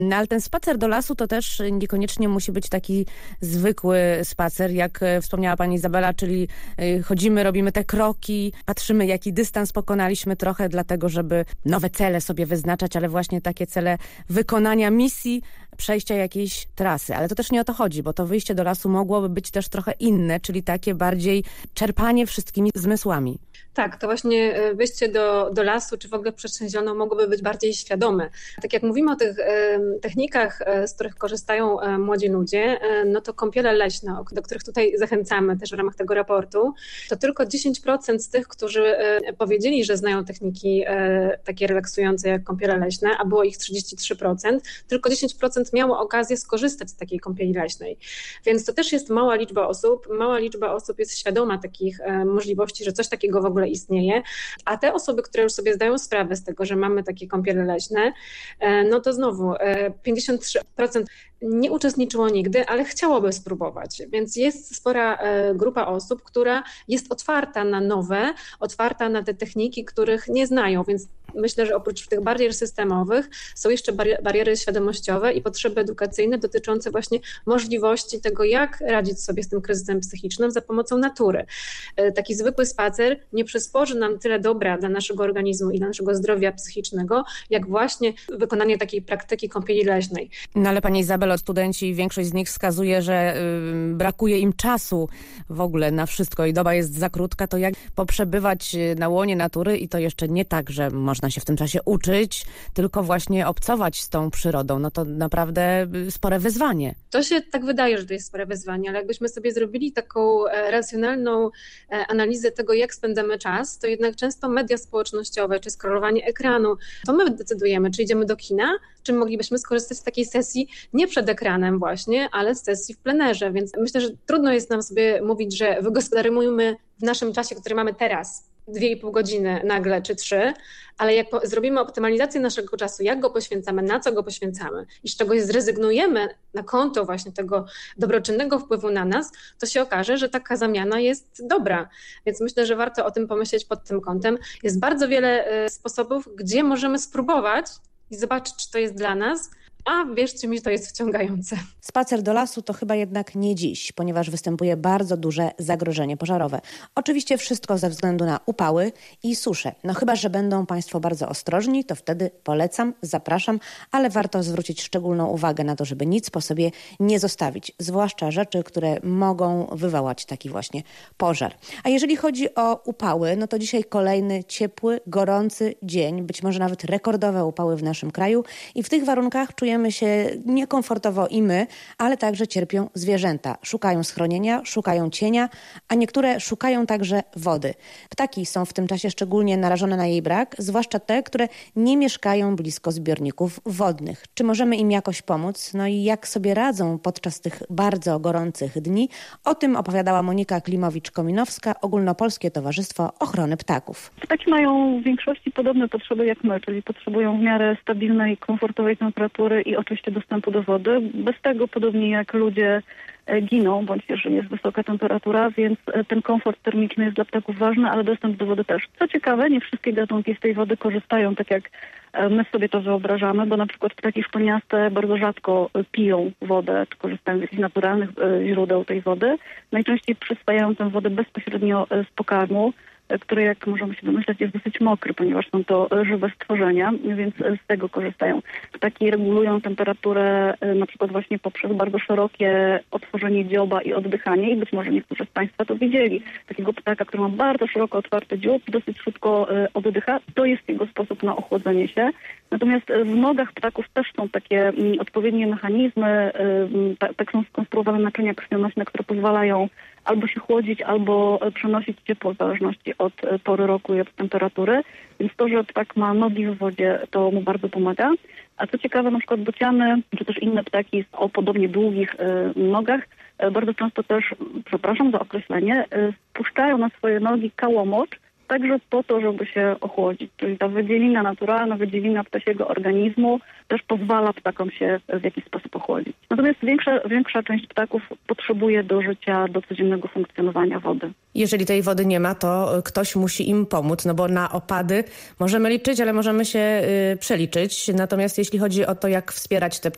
No ale ten spacer do lasu to też niekoniecznie musi być taki zwykły spacer, jak wspomniała pani Izabela, czyli chodzimy, robimy te kroki, patrzymy jaki dystans pokonaliśmy trochę dlatego, żeby nowe cele sobie wyznaczać, ale właśnie takie cele wykonania misji, przejścia jakiejś trasy. Ale to też nie o to chodzi, bo to wyjście do lasu mogłoby być też trochę inne, czyli takie bardziej czerpanie wszystkimi zmysłami. Tak, to właśnie wyjście do lasu, czy w ogóle w przestrzeń zieloną mogłoby być bardziej świadome. Tak jak mówimy o tych technikach, z których korzystają młodzi ludzie, no to kąpiele leśne, do których tutaj zachęcamy też w ramach tego raportu, to tylko 10% z tych, którzy powiedzieli, że znają techniki takie relaksujące jak kąpiele leśne, a było ich 33%, tylko 10% miało okazję skorzystać z takiej kąpieli leśnej. Więc to też jest mała liczba osób. Mała liczba osób jest świadoma takich możliwości, że coś takiego w ogóle istnieje, a te osoby, które już sobie zdają sprawę z tego, że mamy takie kąpiele leśne, no to znowu 53% nie uczestniczyło nigdy, ale chciałoby spróbować, więc jest spora grupa osób, która jest otwarta na nowe, otwarta na te techniki, których nie znają, więc myślę, że oprócz tych barier systemowych są jeszcze bariery świadomościowe i potrzeby edukacyjne dotyczące właśnie możliwości tego, jak radzić sobie z tym kryzysem psychicznym za pomocą natury. Taki zwykły spacer nie przysporzy nam tyle dobra dla naszego organizmu i dla naszego zdrowia psychicznego, jak właśnie wykonanie takiej praktyki kąpieli leśnej. No ale pani Izabelo, studenci, większość z nich wskazuje, że brakuje im czasu w ogóle na wszystko i doba jest za krótka, to jak poprzebywać na łonie natury i to jeszcze nie tak, że można się w tym czasie uczyć, tylko właśnie obcować z tą przyrodą. No to naprawdę spore wyzwanie. To się tak wydaje, że to jest spore wyzwanie, ale jakbyśmy sobie zrobili taką racjonalną analizę tego, jak spędzamy czas, to jednak często media społecznościowe czy scrollowanie ekranu, to my decydujemy, czy idziemy do kina, czy moglibyśmy skorzystać z takiej sesji nie przed ekranem właśnie, ale z sesji w plenerze. Więc myślę, że trudno jest nam sobie mówić, że wygospodarujmy w naszym czasie, który mamy teraz, 2,5 godziny nagle czy 3, ale jak zrobimy optymalizację naszego czasu, jak go poświęcamy, na co go poświęcamy i z czegoś zrezygnujemy na konto właśnie tego dobroczynnego wpływu na nas, to się okaże, że taka zamiana jest dobra. Więc myślę, że warto o tym pomyśleć pod tym kątem. Jest bardzo wiele sposobów, gdzie możemy spróbować i zobaczyć, czy to jest dla nas, a wierzcie mi, to jest wciągające. Spacer do lasu to chyba jednak nie dziś, ponieważ występuje bardzo duże zagrożenie pożarowe. Oczywiście wszystko ze względu na upały i susze. No chyba że będą państwo bardzo ostrożni, to wtedy polecam, zapraszam, ale warto zwrócić szczególną uwagę na to, żeby nic po sobie nie zostawić. Zwłaszcza rzeczy, które mogą wywołać taki właśnie pożar. A jeżeli chodzi o upały, no to dzisiaj kolejny ciepły, gorący dzień, być może nawet rekordowe upały w naszym kraju i w tych warunkach czujemy się niekomfortowo i my, ale także cierpią zwierzęta. Szukają schronienia, szukają cienia, a niektóre szukają także wody. Ptaki są w tym czasie szczególnie narażone na jej brak, zwłaszcza te, które nie mieszkają blisko zbiorników wodnych. Czy możemy im jakoś pomóc? No i jak sobie radzą podczas tych bardzo gorących dni? O tym opowiadała Monika Klimowicz-Kominowska, Ogólnopolskie Towarzystwo Ochrony Ptaków. Ptaki mają w większości podobne potrzeby jak my, czyli potrzebują w miarę stabilnej, komfortowej temperatury i oczywiście dostępu do wody. Bez tego, podobnie jak ludzie, giną, bądź też jest wysoka temperatura, więc ten komfort termiczny jest dla ptaków ważny, ale dostęp do wody też. Co ciekawe, nie wszystkie gatunki z tej wody korzystają tak jak my sobie to wyobrażamy, bo na przykład ptaki szponiaste bardzo rzadko piją wodę, czy korzystają z jakichś naturalnych źródeł tej wody. Najczęściej przyswajają tę wodę bezpośrednio z pokarmu, który, jak możemy się domyślać, jest dosyć mokry, ponieważ są to żywe stworzenia, więc z tego korzystają. Ptaki regulują temperaturę na przykład właśnie poprzez bardzo szerokie otworzenie dzioba i oddychanie i być może niektórzy z Państwa to widzieli. Takiego ptaka, który ma bardzo szeroko otwarty dziób, dosyć szybko oddycha, to jest jego sposób na ochłodzenie się. Natomiast w nogach ptaków też są takie odpowiednie mechanizmy, tak są skonstruowane naczynia krwionośne, które pozwalają albo się chłodzić, albo przenosić ciepło w zależności od pory roku i od temperatury. Więc to, że ptak ma nogi w wodzie, to mu bardzo pomaga. A co ciekawe, na przykład bociany, czy też inne ptaki o podobnie długich nogach, bardzo często też, przepraszam za określenie, spuszczają na swoje nogi kałomocz, także po to, żeby się ochłodzić. Czyli ta wydzielina naturalna, wydzielina ptasiego organizmu też pozwala ptakom się w jakiś sposób ochłodzić. Natomiast większa część ptaków potrzebuje do życia, do codziennego funkcjonowania wody. Jeżeli tej wody nie ma, to ktoś musi im pomóc, no bo na opady możemy liczyć, ale możemy się przeliczyć. Natomiast jeśli chodzi o to, jak wspierać te